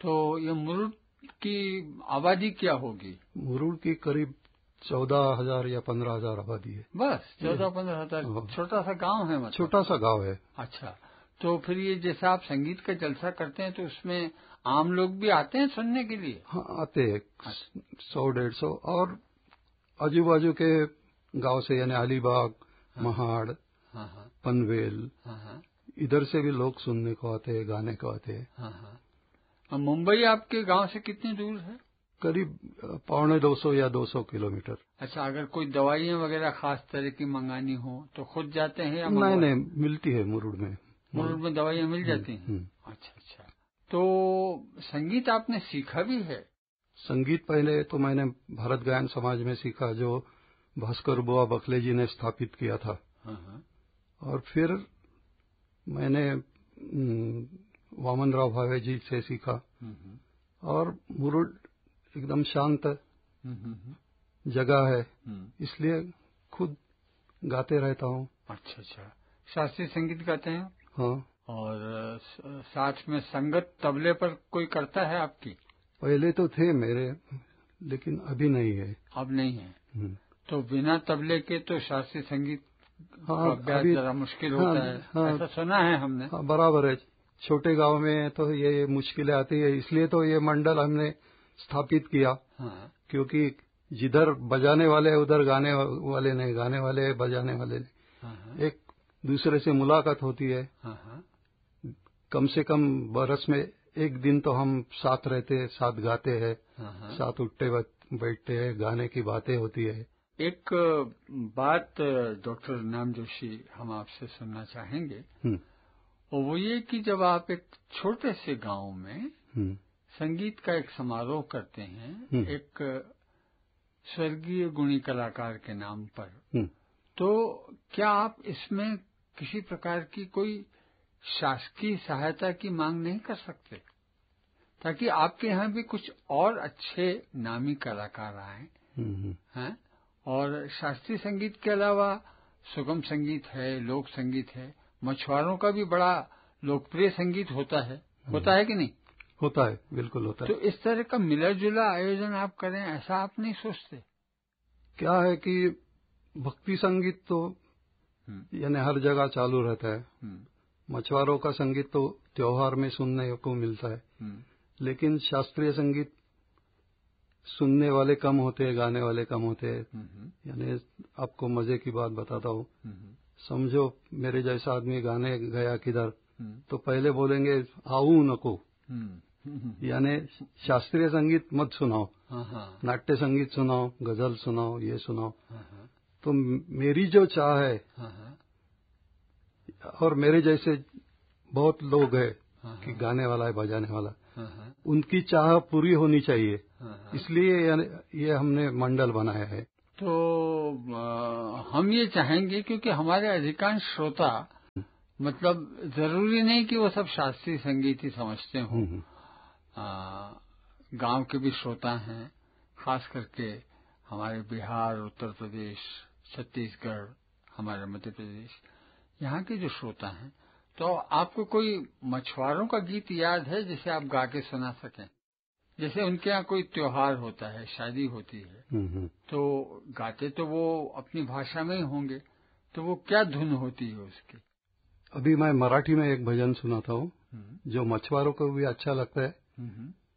तो ये मुरुड की आबादी क्या होगी? मुरुड की करीब 14,000 या 15,000 आबादी है। बस 14-15,000, छोटा सा गांव है मतलब? छोटा सा गांव है। अच्छा, तो फिर ये जैसे आप संगीत का जलसा करते हैं तो उसमें आम लोग भी आते हैं सुनने के लिए? हाँ, आते हैं 100-150, और आजू बाजू के गांव से, यानी अलीबाग, महाड़, पनवेल, इधर से भी लोग सुनने को आते हैं, गाने को आते हैं। मुंबई आपके गांव से कितनी दूर है? करीब 250 या 200 किलोमीटर। अच्छा, अगर कोई दवाइयाँ वगैरह खास तरह की मंगानी हो तो खुद जाते हैं या नहीं, मिलती है मुरुड में। मुरुड में दवाइयाँ मिल जाती हैं? अच्छा। तो संगीत आपने सीखा भी है? संगीत पहले तो मैंने भारत गायन समाज में सीखा, जो भास्कर बुआ बखले जी ने स्थापित किया था। और फिर मैंने वामन राव भावे जी से सीखा। और मुरुड एकदम शांत जगह है, इसलिए खुद गाते रहता हूँ। अच्छा, शास्त्रीय संगीत गाते हैं? हाँ। और साथ में संगत तबले पर कोई करता है आपकी? पहले तो थे मेरे, लेकिन अभी नहीं है। अब नहीं है? तो बिना तबले के तो शास्त्रीय संगीत का अभ्यास जरा मुश्किल होता है। ऐसा सुना है हमने। हाँ, बराबर है। छोटे गांव में तो ये मुश्किलें आती है, इसलिए तो ये मंडल हमने स्थापित किया। क्योंकि जिधर बजाने वाले उधर गाने वाले नहीं, गाने वाले बजाने वाले नहीं, एक दूसरे से मुलाकात होती है। कम से कम बरस में एक दिन तो हम साथ रहते हैं, साथ गाते हैं, साथ उठते बैठते हैं, गाने की बातें होती है। एक बात डॉक्टर इनाम जोशी हम आपसे सुनना चाहेंगे, और वो ये कि जब आप एक छोटे से गांव में संगीत का एक समारोह करते हैं, एक स्वर्गीय गुणी कलाकार के नाम पर, तो क्या आप इसमें किसी प्रकार की कोई शासकीय सहायता की मांग नहीं कर सकते, ताकि आपके यहाँ भी कुछ और अच्छे नामी कलाकार आए हैं? और शास्त्रीय संगीत के अलावा सुगम संगीत है, लोक संगीत है, मछुआरों का भी बड़ा लोकप्रिय संगीत होता है कि नहीं? होता है, बिल्कुल होता है। तो इस तरह का मिला जुला आयोजन आप करें, ऐसा आप नहीं सोचते? क्या है कि भक्ति संगीत तो यानी हर जगह चालू रहता है। मछुआरों का संगीत तो त्योहार में सुनने को मिलता है, लेकिन शास्त्रीय संगीत सुनने वाले कम होते हैं, गाने वाले कम होते हैं। यानी आपको मजे की बात बताता हूँ। समझो मेरे जैसा आदमी गाने गया किधर, तो पहले बोलेंगे आऊ नको, यानी शास्त्रीय संगीत मत सुनाओ, नाट्य संगीत सुनाओ, गजल सुनाओ, ये सुनाओ। तो मेरी जो चाह है, और मेरे जैसे बहुत लोग हैं कि गाने वाला है, बजाने वाला, उनकी चाह पूरी होनी चाहिए, इसलिए ये हमने मंडल बनाया है। तो हम ये चाहेंगे, क्योंकि हमारे अधिकांश श्रोता, मतलब जरूरी नहीं कि वो सब शास्त्रीय संगीत ही समझते हों, गांव के भी श्रोता हैं, खास करके हमारे बिहार, उत्तर प्रदेश, छत्तीसगढ़, हमारे मध्य प्रदेश, यहाँ के जो श्रोता हैं। तो आपको कोई मछुआरों का गीत याद है जिसे आप गा के सुना सकें? जैसे उनके यहाँ कोई त्योहार होता है, शादी होती है, तो गाते तो वो अपनी भाषा में ही होंगे, तो वो क्या धुन होती है उसकी? अभी मैं मराठी में एक भजन सुनाता हूँ जो मछुआरों को भी अच्छा लगता है,